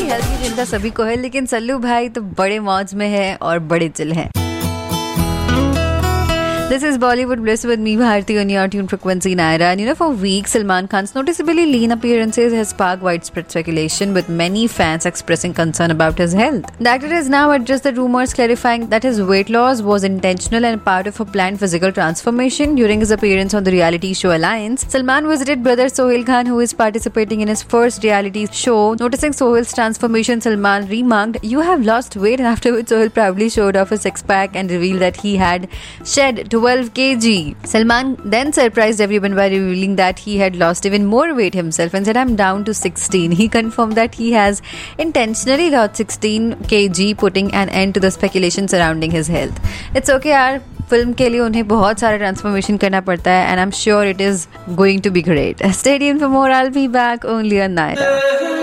Health की चिंता सभी को है, लेकिन सल्लू भाई तो बड़े मौज में है और बड़े चिल हैं। This is Bollywood Bliss with me, Bharti, on your tune frequency Naira. And for weeks, Salman Khan's noticeably lean appearances has sparked widespread speculation, with many fans expressing concern about his health. The actor has now addressed the rumors, clarifying that his weight loss was intentional and part of a planned physical transformation. During his appearance on the reality show Alliance, Salman visited brother Sohail Khan, who is participating in his first reality show. Noticing Sohail's transformation, Salman remarked, "You have lost weight," and afterwards Sohail proudly showed off his six-pack and revealed that he had shed 12 kg. Salman then surprised everyone by revealing that he had lost even more weight himself and said, "I'm down to 16. He confirmed that he has intentionally lost 16 kg, putting an end to the speculation surrounding his health. It's okay यार, film के लिए उन्हें बहुत सारा transformation करना पड़ता है, and I'm sure it is going to be great. Stay tuned for more. I'll be back only on Naira.